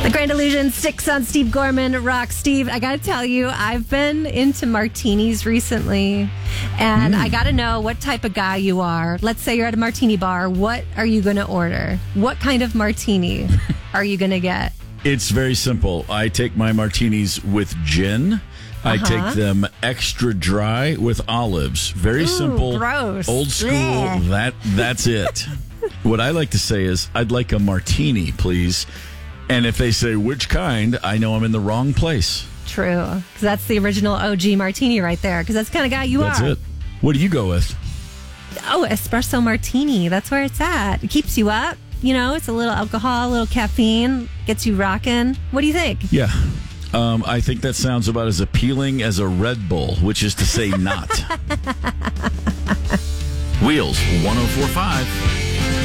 The Grand Illusion, 6 on Steve Gorman, Rock. Steve, I got to tell you, I've been into martinis recently, and I got to know what type of guy you are. Let's say you're at a martini bar. What are you going to order? What kind of martini are you going to get? It's very simple. I take my martinis with gin. I take them extra dry with olives. Very simple. Gross. Old school. Blech. That's it. What I like to say is, I'd like a martini, please. And if they say which kind, I know I'm in the wrong place. True. 'Cause that's the original OG martini right there. Because that's the kind of guy you That's are. it. What do you go with? Oh, espresso martini. That's where it's at. It keeps you up. You know, it's a little alcohol, a little caffeine, gets you rocking. What do you think? Yeah. I think that sounds about as appealing as a Red Bull, which is to say not. Wheels 104.5.